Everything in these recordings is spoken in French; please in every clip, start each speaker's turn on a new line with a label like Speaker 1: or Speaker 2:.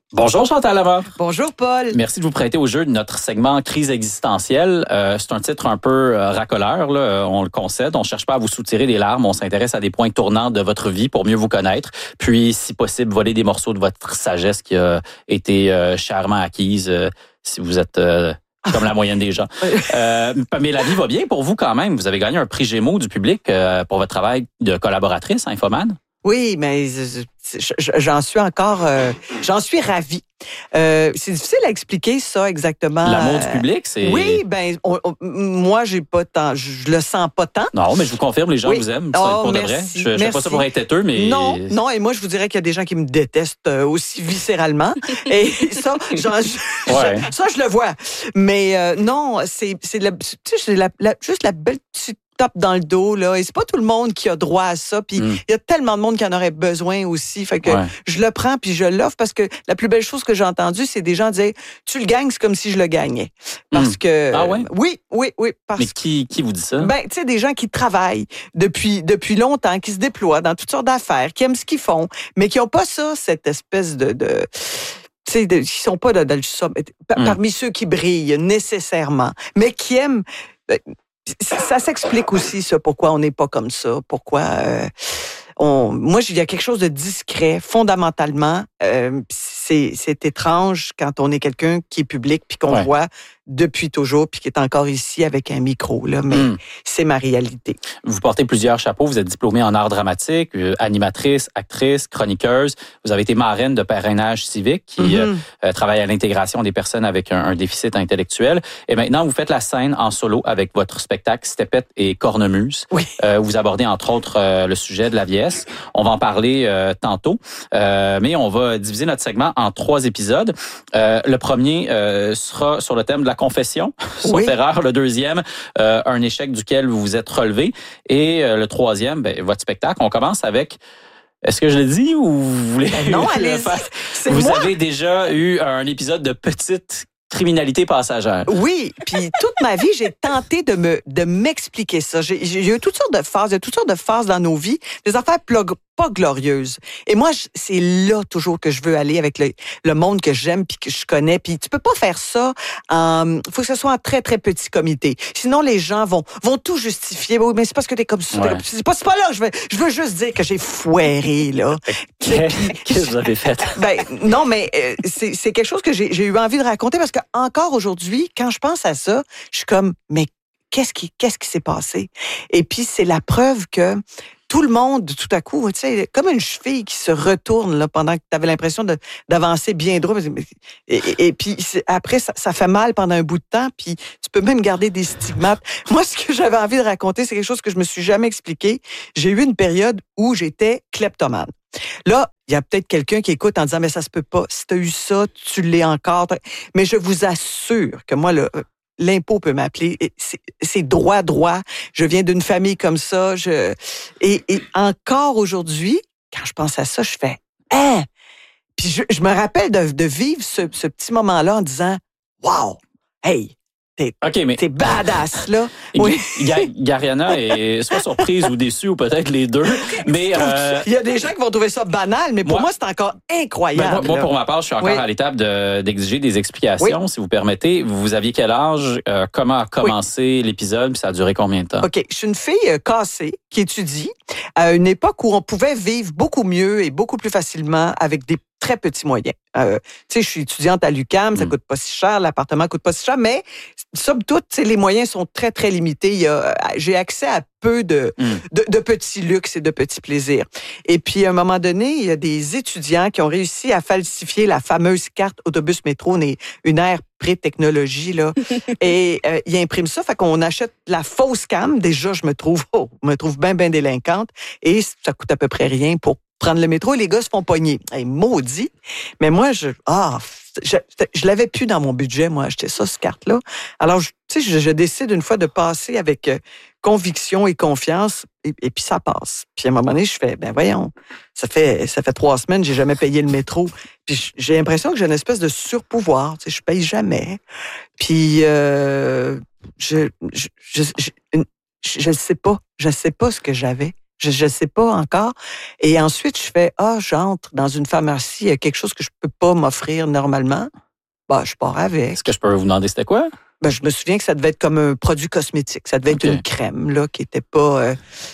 Speaker 1: Bonjour Chantal Lamar.
Speaker 2: Bonjour Paul.
Speaker 1: Merci de vous prêter au jeu de notre segment Crise existentielle. C'est un titre un peu racoleur, là, on le concède. On ne cherche pas à vous soutirer des larmes, on s'intéresse à des points tournants de votre vie pour mieux vous connaître. Puis, si possible, voler des morceaux de votre sagesse qui a été chèrement acquise si vous êtes... comme la moyenne des gens. Mais la vie va bien pour vous quand même. Vous avez gagné un prix Gémeaux du public pour votre travail de collaboratrice à Infoman.
Speaker 2: Oui, mais j'en suis encore... j'en suis ravie. C'est difficile à expliquer ça exactement.
Speaker 1: L'amour du public, c'est...
Speaker 2: Oui, moi, j'ai pas tant... Je le sens pas tant.
Speaker 1: Non, mais je vous confirme, les gens vous aiment. Pour de vrai. Je ne fais pas ça pour être têteux, mais...
Speaker 2: Non, et moi, je vous dirais qu'il y a des gens qui me détestent aussi viscéralement. Et ça, ça, je le vois. Mais non, c'est juste la belle petite tape dans le dos, là. Et c'est pas tout le monde qui a droit à ça. Puis il y a tellement de monde qui en aurait besoin aussi. Fait que je le prends puis je l'offre parce que la plus belle chose que j'ai entendue, c'est des gens dire tu le gagnes, c'est comme si je le gagnais. Parce que.
Speaker 1: Ah ouais?
Speaker 2: Oui.
Speaker 1: Mais qui vous dit ça?
Speaker 2: Tu sais, des gens qui travaillent depuis longtemps, qui se déploient dans toutes sortes d'affaires, qui aiment ce qu'ils font, mais qui n'ont pas ça, cette espèce de tu sais, qui sont pas parmi ceux qui brillent nécessairement, mais qui aiment. Ça s'explique aussi, ça, pourquoi on n'est pas comme ça, pourquoi moi, il y a quelque chose de discret, fondamentalement. C'est étrange quand on est quelqu'un qui est public puis qu'on voit depuis toujours puis qui est encore ici avec un micro, là, mais c'est ma réalité.
Speaker 1: Vous portez plusieurs chapeaux. Vous êtes diplômée en art dramatique, animatrice, actrice, chroniqueuse. Vous avez été marraine de Parrainage civique qui travaille à l'intégration des personnes avec un déficit intellectuel. Et maintenant, vous faites la scène en solo avec votre spectacle Stepette et Cornemuse.
Speaker 2: Oui.
Speaker 1: Vous abordez entre autres le sujet de la vieillesse. On va en parler tantôt, mais on va diviser notre segment en 3 épisodes. Le premier sera sur le thème de la confession, sauf erreur. Le deuxième, un échec duquel vous vous êtes relevé. Et le troisième, votre spectacle. On commence avec... Est-ce que je le dis ou vous voulez...
Speaker 2: Non, allez-y.
Speaker 1: Vous avez déjà eu un épisode de petite criminalité passagère.
Speaker 2: Oui, puis toute ma vie, j'ai tenté de m'expliquer ça. J'ai eu toutes sortes de phases, il y a toutes sortes de phases dans nos vies, des affaires pas glorieuses. Et moi, c'est là toujours que je veux aller avec le monde que j'aime puis que je connais. Puis tu peux pas faire ça. Faut que ce soit en très très petit comité. Sinon, les gens vont tout justifier. Oui, mais c'est parce que t'es comme ça. Ouais. C'est pas là. Je veux juste dire que j'ai foiré là.
Speaker 1: Qu'est-ce que vous avez fait?
Speaker 2: Non, mais c'est quelque chose que j'ai eu envie de raconter parce que encore aujourd'hui, quand je pense à ça, je suis comme mais qu'est-ce qui s'est passé? Et puis c'est la preuve que tout le monde, tout à coup, tu sais, comme une cheville qui se retourne là, pendant que tu avais l'impression d'avancer bien droit. Et puis après, ça fait mal pendant un bout de temps, puis tu peux même garder des stigmates. Moi, ce que j'avais envie de raconter, c'est quelque chose que je me suis jamais expliqué. J'ai eu une période où j'étais kleptomane. Là, il y a peut-être quelqu'un qui écoute en disant « Mais ça se peut pas. Si tu as eu ça, tu l'es encore. » Mais je vous assure que moi, l'impôt peut m'appeler. C'est droit. Je viens d'une famille comme ça. Et encore aujourd'hui, quand je pense à ça, je fais « Hein? » Puis je me rappelle de vivre ce petit moment-là en disant « Wow! Hey! » T'es badass, là.
Speaker 1: Oui. Gariana est soit surprise ou déçue, ou peut-être les deux. Mais
Speaker 2: il y a des gens qui vont trouver ça banal, mais pour moi c'est encore incroyable.
Speaker 1: Moi, pour ma part, je suis encore à l'étape d'exiger des explications, si vous permettez. Vous aviez quel âge? Comment a commencé l'épisode? Puis ça a duré combien de temps?
Speaker 2: OK. Je suis une fille cassée qui étudie à une époque où on pouvait vivre beaucoup mieux et beaucoup plus facilement avec des très petits moyens. Tu sais, je suis étudiante à l'UQAM, ça coûte pas si cher, l'appartement coûte pas si cher, mais somme toute, les moyens sont très, très limités. J'ai accès à peu de petits luxes et de petits plaisirs. Et puis, à un moment donné, il y a des étudiants qui ont réussi à falsifier la fameuse carte autobus-métro, une ère pré-technologie, là. Et ils impriment ça, fait qu'on achète la fausse cam. Déjà, je me trouve bien délinquante. Et ça coûte à peu près rien pour prendre le métro et les gars se font pogner. Hey, maudit. Mais moi, je l'avais plus dans mon budget, moi, acheter ça, cette carte-là. Alors, je décide une fois de passer avec conviction et confiance et puis ça passe. Puis à un moment donné, je fais, voyons, ça fait 3 semaines, j'ai jamais payé le métro. Puis j'ai l'impression que j'ai une espèce de surpouvoir. Je paye jamais. Puis je sais pas ce que j'avais. Je sais pas encore. Et ensuite, je fais, j'entre dans une pharmacie, il y a quelque chose que je peux pas m'offrir normalement. Bah, je pars avec.
Speaker 1: Est-ce que je peux vous demander c'était quoi?
Speaker 2: Ben, je me souviens que ça devait être comme un produit cosmétique. Ça devait être une crème, là, qui était pas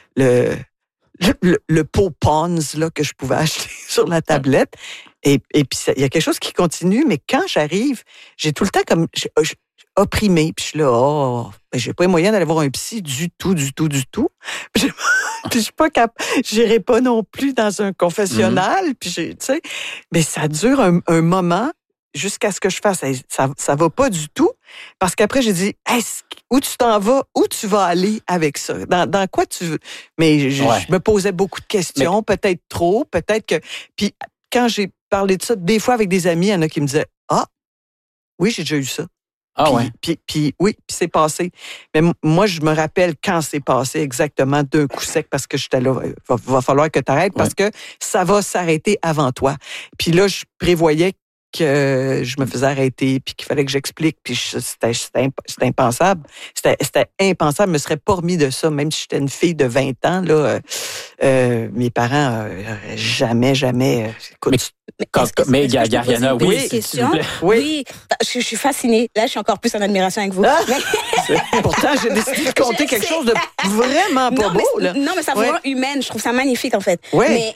Speaker 2: le pot Pond's, là, que je pouvais acheter sur la tablette. Et puis, il y a quelque chose qui continue, mais quand j'arrive, j'ai tout le temps comme opprimé. Puis je suis là, j'ai pas les moyens d'aller voir un psy du tout. Puis je suis pas capable. J'irai pas non plus dans un confessionnal. Puis tu sais, mais ça dure un moment jusqu'à ce que je fasse. Ça va pas du tout. Parce qu'après, j'ai dit, où tu t'en vas, où tu vas aller avec ça? Dans quoi tu veux? Mais je me posais beaucoup de questions, peut-être trop, peut-être que... Puis quand j'ai parlé de ça, des fois avec des amis, il y en a qui me disaient, oui, j'ai déjà eu ça. Puis c'est passé. Mais moi, je me rappelle quand c'est passé exactement d'un coup sec parce que j'étais là, va falloir que tu arrêtes parce que ça va s'arrêter avant toi. Puis là, je prévoyais que je me faisais arrêter puis qu'il fallait que j'explique puis c'était impensable. C'était impensable. Je me serais pas remis de ça, même si j'étais une fille de 20 ans. Là, mes parents, jamais... Écoute,
Speaker 1: mais Gariana, oui, s'il vous plaît.
Speaker 3: Oui, je suis fascinée. Là, je suis encore plus en admiration avec vous.
Speaker 2: Pourtant, j'ai décidé de compter quelque chose de vraiment pas beau. Là.
Speaker 3: Non, mais ça vous rend humaine. Je trouve ça magnifique, en fait.
Speaker 2: Oui.
Speaker 3: Mais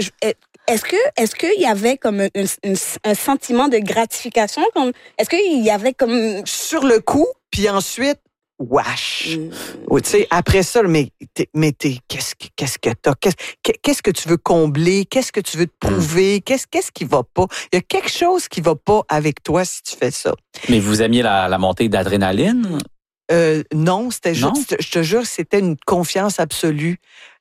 Speaker 3: est-ce qu'il y avait comme un sentiment de gratification? Est-ce qu'il y avait comme...
Speaker 2: Sur le coup, puis ensuite, wesh. Tu sais, après ça, mais qu'est-ce que t'as? Qu'est-ce que tu veux combler? Qu'est-ce que tu veux te prouver? Qu'est-ce qui va pas? Il y a quelque chose qui va pas avec toi si tu fais ça.
Speaker 1: Mais vous aimiez la montée d'adrénaline?
Speaker 2: Non, c'était juste, je te jure, c'était une confiance absolue.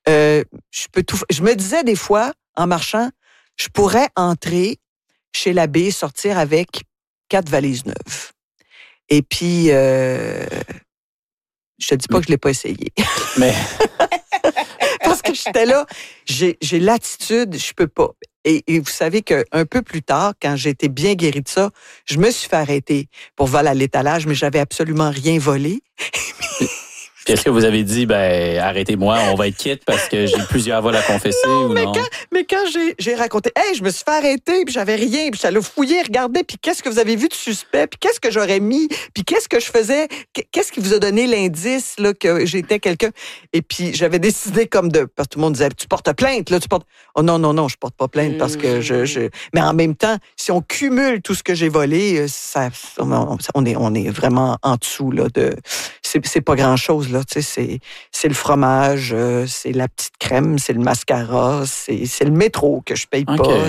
Speaker 2: Je me disais des fois, en marchant, je pourrais entrer chez l'abbé, sortir avec 4 valises neuves. Et puis, je te dis pas que je l'ai pas essayé.
Speaker 1: Mais
Speaker 2: parce que j'étais là, j'ai l'attitude, je peux pas. Et vous savez qu'un peu plus tard, quand j'ai été bien guérie de ça, je me suis fait arrêter pour vol à l'étalage, mais j'avais absolument rien volé.
Speaker 1: Puis est-ce que vous avez dit, arrêtez-moi, on va être quitte parce que j'ai plusieurs vols à confesser ou non?
Speaker 2: Mais quand j'ai raconté, je me suis fait arrêter, puis j'avais rien, puis j'allais fouiller, regarder, puis qu'est-ce que vous avez vu de suspect, puis qu'est-ce que j'aurais mis, puis qu'est-ce que je faisais, qu'est-ce qui vous a donné l'indice là que j'étais quelqu'un? Et puis j'avais décidé parce que tout le monde disait, tu portes plainte, là, tu portes... Oh non, je porte pas plainte parce que Mais en même temps, si on cumule tout ce que j'ai volé, on est vraiment en dessous, là, c'est pas grand-chose, là, tu sais, c'est le fromage, c'est la petite crème, c'est le mascara, c'est le métro que je paye pas,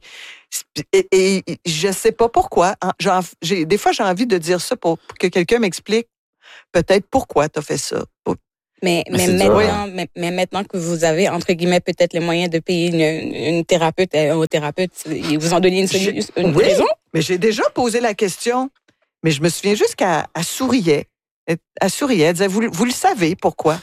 Speaker 2: et je sais pas pourquoi. Des fois, j'ai envie de dire ça pour que quelqu'un m'explique peut-être pourquoi tu as fait ça.
Speaker 3: Mais maintenant que vous avez, entre guillemets, peut-être les moyens de payer une thérapeute, un thérapeute, ils vous ont donné une raison?
Speaker 2: Mais j'ai déjà posé la question, mais je me souviens juste qu'elle souriait. Elle souriait, elle disait, vous le savez pourquoi?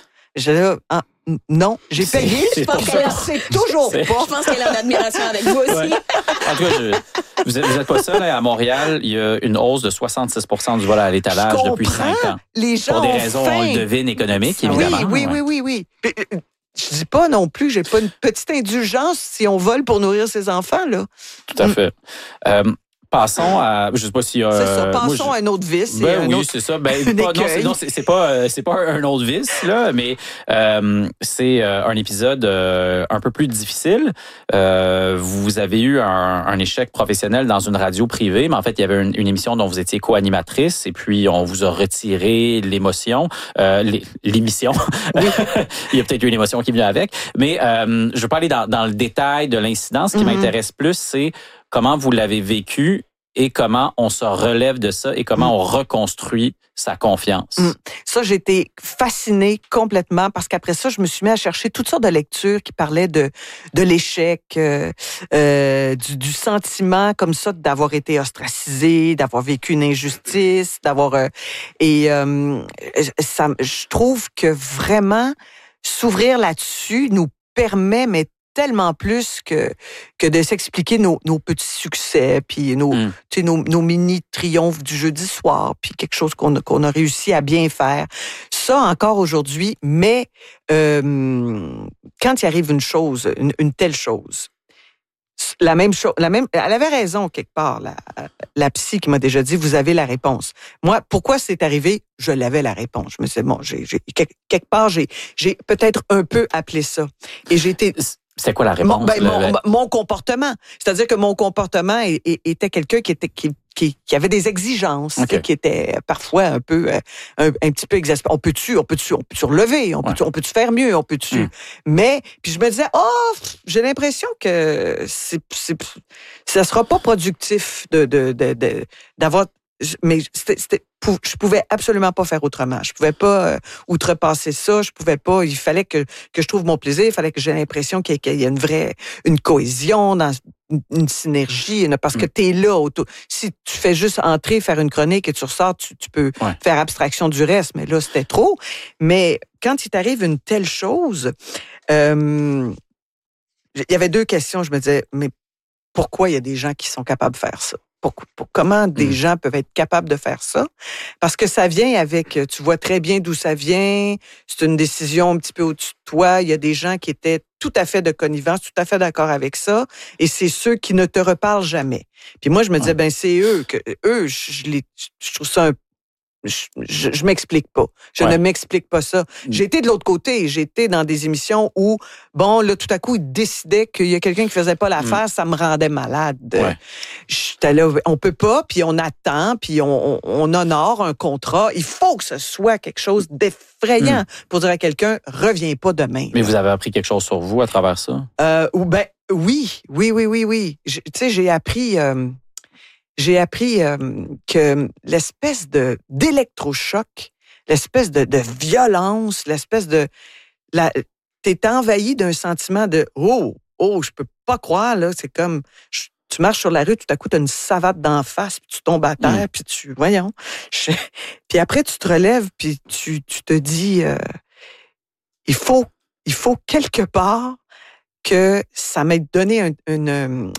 Speaker 2: Non, j'ai payé, c'est toujours pas.
Speaker 3: Je pense qu'elle a l'admiration avec vous aussi.
Speaker 1: Ouais. En tout cas, vous êtes pas seul. À Montréal, il y a une hausse de 66% du vol à l'étalage depuis 5 ans.
Speaker 2: Les gens
Speaker 1: pour des raisons, on le devine, économiques, évidemment.
Speaker 2: Oui. Je dis pas non plus, j'ai pas une petite indulgence si on vole pour nourrir ses enfants, là.
Speaker 1: Tout à fait. Passons à, je sais pas si...
Speaker 2: c'est ça, passons à un autre vice.
Speaker 1: C'est ça. C'est pas un autre vice, là, mais c'est un épisode un peu plus difficile. Vous avez eu un échec professionnel dans une radio privée, mais en fait, il y avait une émission dont vous étiez co-animatrice, et puis on vous a retiré l'émission, l'émission. Oui. Il y a peut-être eu une émotion qui vient avec, mais je veux pas aller dans le détail de l'incident. Ce qui m'intéresse plus, c'est comment vous l'avez vécu et comment on se relève de ça et comment on reconstruit sa confiance.
Speaker 2: Ça, j'ai été fascinée complètement parce qu'après ça, je me suis mis à chercher toutes sortes de lectures qui parlaient de l'échec, du sentiment comme ça d'avoir été ostracisé, d'avoir vécu une injustice, je trouve que vraiment s'ouvrir là-dessus nous permet, mais tellement plus que de s'expliquer nos petits succès, puis nos mini triomphes du jeudi soir, puis quelque chose qu'on a réussi à bien faire. Ça, encore aujourd'hui, mais quand il arrive une chose, une telle chose, elle avait raison quelque part, la psy qui m'a déjà dit, vous avez la réponse. Moi, pourquoi c'est arrivé? Je l'avais la réponse. Je me suis dit, bon, quelque part, j'ai peut-être un peu appelé ça. Et j'ai été...
Speaker 1: C'est quoi la réponse?
Speaker 2: Mon comportement. C'est-à-dire que mon comportement était quelqu'un qui avait des exigences, okay, qui était parfois un petit peu exaspéré. On peut-tu relever? On peut-tu faire mieux? Mais, puis je me disais, j'ai l'impression que ça sera pas productif d'avoir... Mais je pouvais absolument pas faire autrement. Je pouvais pas outrepasser ça. Je pouvais pas. Il fallait que je trouve mon plaisir. Il fallait que j'ai l'impression qu'il y a une cohésion, dans une synergie. Parce que t'es là. Si tu fais juste entrer, faire une chronique et tu ressors, tu peux faire abstraction du reste. Mais là, c'était trop. Mais quand il t'arrive une telle chose, il y avait 2 questions. Je me disais, mais pourquoi il y a des gens qui sont capables de faire ça? Comment des gens peuvent être capables de faire ça? Parce que ça vient avec, tu vois très bien d'où ça vient, c'est une décision un petit peu au-dessus de toi, il y a des gens qui étaient tout à fait de connivence, tout à fait d'accord avec ça, et c'est ceux qui ne te reparlent jamais. Puis moi, je me disais, c'est eux, je trouve ça je m'explique pas. Je ne m'explique pas ça. J'ai été de l'autre côté. J'ai été dans des émissions où, là, tout à coup, ils décidaient qu'il y a quelqu'un qui faisait pas l'affaire, ça me rendait malade. J'étais là, on peut pas, puis on attend, puis on honore un contrat. Il faut que ce soit quelque chose d'effrayant pour dire à quelqu'un, reviens pas demain.
Speaker 1: Mais vous avez appris quelque chose sur vous à travers ça?
Speaker 2: Oui. Tu sais, j'ai appris que l'espèce d'électrochoc, l'espèce de violence, t'es envahi d'un sentiment de je peux pas croire, là, c'est comme tu marches sur la rue, tout à coup t'as une savate d'en face, puis tu tombes à terre, puis puis après tu te relèves, puis tu te dis il faut quelque part que ça m'ait donné une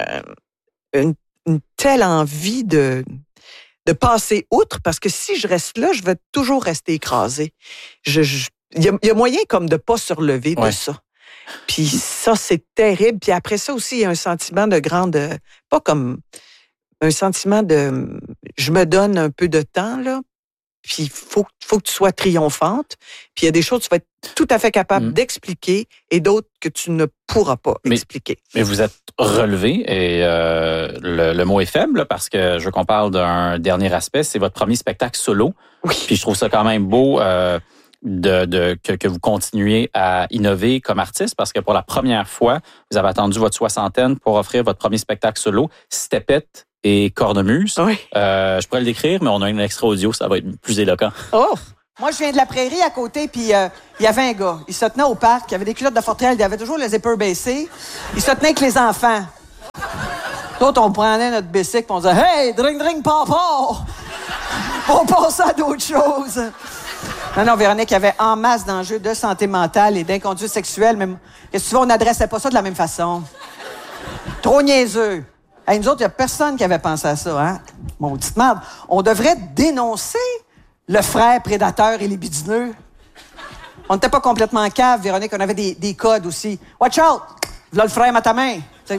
Speaker 2: telle envie de passer outre, parce que si je reste là, je vais toujours rester écrasé. Il y a moyen comme de pas se relever de ça. Puis ça, c'est terrible. Puis après ça aussi, il y a un sentiment de pas comme un sentiment de je me donne un peu de temps, là. Puis il faut que tu sois triomphante. Puis il y a des choses que tu vas être tout à fait capable d'expliquer et d'autres que tu ne pourras pas expliquer.
Speaker 1: Mais vous êtes relevé et le mot est faible parce que je veux qu'on parle d'un dernier aspect. C'est votre premier spectacle solo.
Speaker 2: Oui.
Speaker 1: Puis je trouve ça quand même beau que vous continuiez à innover comme artiste parce que pour la première fois, vous avez attendu votre soixantaine pour offrir votre premier spectacle solo, Stepette et Cornemuse.
Speaker 2: Oui.
Speaker 1: Je pourrais le décrire, mais on a un extrait audio, ça va être plus éloquent.
Speaker 4: Moi, je viens de la prairie à côté, puis il y avait un gars. Il se tenait au parc, il avait des culottes de Fortrel, il avait toujours les épaules baissées. Il se tenait avec les enfants. D'autres, on prenait notre bicycle, puis on disait « Hey, drink, papa! » On passait à d'autres choses. Non, Véronique, il y avait en masse d'enjeux de santé mentale et d'inconduite sexuelle, mais qu'est-ce que tu veux, on n'adressait pas ça de la même façon. Trop niaiseux. Hey, nous autres, il n'y a personne qui avait pensé à ça, hein? Maudite merde. On devrait dénoncer le frère prédateur et les bidineux. On n'était pas complètement cave, Véronique. On avait des codes aussi. Watch out! Voilà le frère à ta main. T'sais.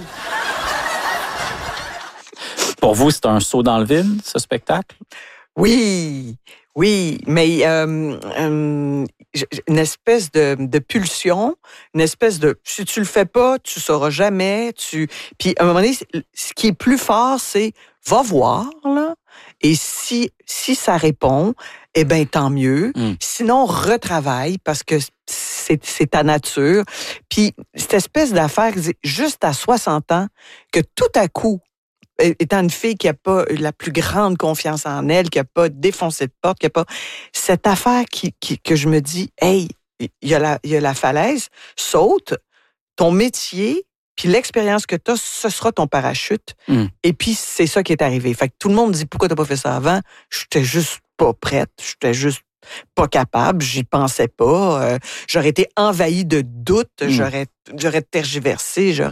Speaker 1: Pour vous, c'est un saut dans le vide, ce spectacle?
Speaker 2: Oui, mais une espèce de pulsion, une espèce de si tu le fais pas, tu sauras jamais. Puis à un moment donné, ce qui est plus fort, c'est va voir là. Et si ça répond, eh ben tant mieux. Sinon, retravaille parce que c'est ta nature. Puis cette espèce d'affaire, juste à 60 ans, que tout à coup, étant une fille qui n'a pas la plus grande confiance en elle, qui n'a pas défoncé de porte, qui n'a pas cette affaire que je me dis, hey, il y a la falaise, saute, ton métier, puis l'expérience que tu as, ce sera ton parachute. Et puis c'est ça qui est arrivé. Fait que tout le monde dit, pourquoi t'as pas fait ça avant? J'étais juste pas prête, j'étais juste pas capable, j'y pensais pas. J'aurais été envahi de doutes, j'aurais tergiversé, je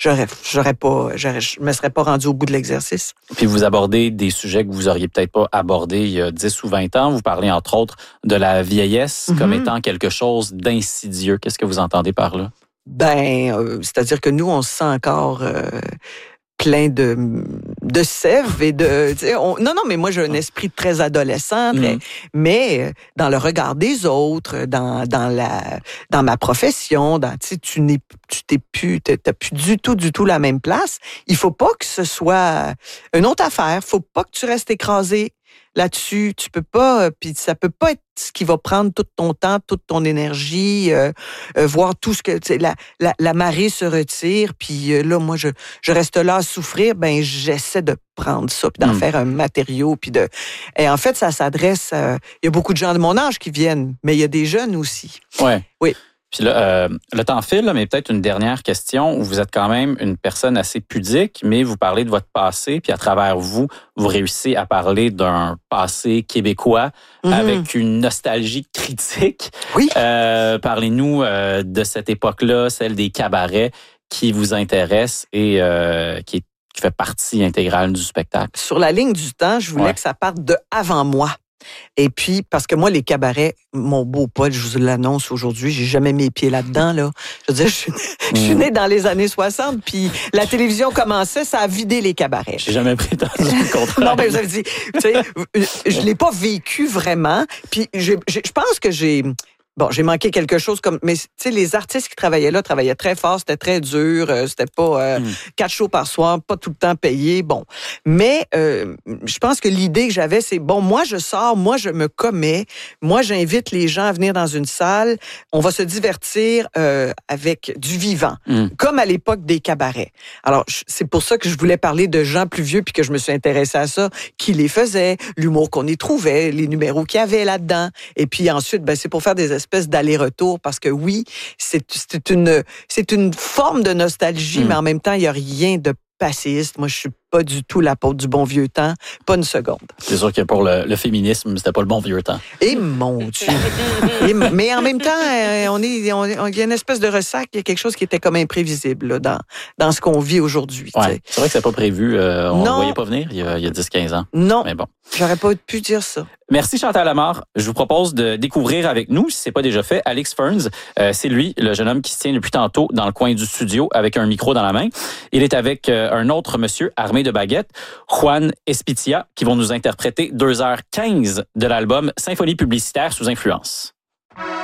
Speaker 2: me serais pas rendu au bout de l'exercice.
Speaker 1: Puis vous abordez des sujets que vous auriez peut-être pas abordés il y a 10 ou 20 ans. Vous parlez entre autres de la vieillesse comme étant quelque chose d'insidieux. Qu'est-ce que vous entendez par là?
Speaker 2: C'est-à-dire que nous, on se sent encore plein de sève et de... Non, mais moi, j'ai un esprit très adolescent, mais dans le regard des autres, dans ma profession, t'as plus du tout la même place. Il faut pas que ce soit une autre affaire. Faut pas que tu restes écrasé là-dessus. Tu peux pas, puis ça peut pas être ce qui va prendre tout ton temps, toute ton énergie, voir tout ce que, la marée se retire, puis là, moi, je reste là à souffrir, j'essaie de prendre ça, puis d'en faire un matériau, et en fait, ça s'adresse, il y a beaucoup de gens de mon âge qui viennent, mais il y a des jeunes aussi.
Speaker 1: Ouais.
Speaker 2: Oui.
Speaker 1: Puis là, le temps file, mais peut-être une dernière question. Vous êtes quand même une personne assez pudique, mais vous parlez de votre passé, puis à travers vous réussissez à parler d'un passé québécois avec une nostalgie critique.
Speaker 2: Oui.
Speaker 1: Parlez-nous de cette époque-là, celle des cabarets qui vous intéresse et qui fait partie intégrale du spectacle.
Speaker 2: Sur la ligne du temps, je voulais que ça parte de avant moi. Et puis, parce que moi, les cabarets, mon beau Paul, je vous l'annonce aujourd'hui, j'ai jamais mis les pieds là-dedans, là. Je veux dire, je suis née dans les années 60, puis la télévision commençait, ça a vidé les cabarets.
Speaker 1: J'ai jamais prétendu le contraire.
Speaker 2: Non, mais vous avez dit, tu sais, je l'ai pas vécu vraiment, puis je pense que j'ai manqué quelque chose mais tu sais, les artistes qui travaillaient là travaillaient très fort, c'était très dur, c'était pas 4 shows par soir, pas tout le temps payé, Mais je pense que l'idée que j'avais, c'est moi je sors, moi je me commets, moi j'invite les gens à venir dans une salle, on va se divertir avec du vivant, comme à l'époque des cabarets. Alors, c'est pour ça que je voulais parler de gens plus vieux puis que je me suis intéressée à ça, qui les faisaient, l'humour qu'on y trouvait, les numéros qu'il y avait là-dedans. Et puis ensuite, c'est pour faire des espèce d'aller-retour, parce que oui, c'est une forme de nostalgie, mais en même temps, il n'y a rien de passéiste. Moi, je suis pas du tout l'apôtre du bon vieux temps, pas une seconde.
Speaker 1: C'est sûr que pour le féminisme, c'était pas le bon vieux temps.
Speaker 2: Et mon Dieu! Mais en même temps, il y a une espèce de ressac, il y a quelque chose qui était comme imprévisible là, dans ce qu'on vit aujourd'hui.
Speaker 1: Ouais. C'est vrai que c'était pas prévu, on ne le voyait pas venir il y a 10-15 ans.
Speaker 2: Non,
Speaker 1: mais bon.
Speaker 2: J'aurais pas pu dire ça.
Speaker 1: Merci Chantal Lamarre. Je vous propose de découvrir avec nous, si c'est pas déjà fait, Alex Ferns. C'est lui, le jeune homme qui se tient depuis tantôt dans le coin du studio avec un micro dans la main. Il est avec un autre monsieur armé de baguettes, Juan Espitia, qui vont nous interpréter 2h15 de l'album Symphonie publicitaire sous influence.